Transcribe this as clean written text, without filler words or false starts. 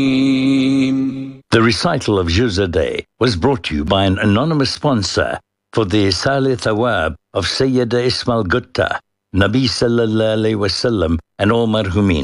The recital of Juz a Day was brought to you by an anonymous sponsor for the Isali Thawab of Sayyida Ismail Gutta, Nabi Sallallahu Alaihi Wasallam, and all marhumin.